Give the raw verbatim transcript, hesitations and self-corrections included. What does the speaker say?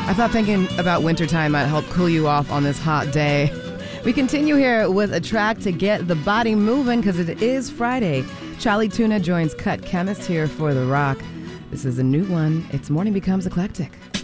I thought thinking about wintertime might help cool you off on this hot day. We continue here with a track to get the body moving because it is Friday. Charlie Tuna joins Cut Chemist here for The Rock. This is a new one. It's Morning Becomes Eclectic.